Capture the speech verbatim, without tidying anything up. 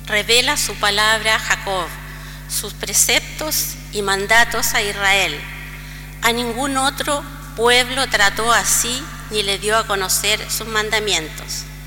revela su palabra a Jacob, sus preceptos y mandatos a Israel. A ningún otro pueblo trató así ni le dio a conocer sus mandamientos.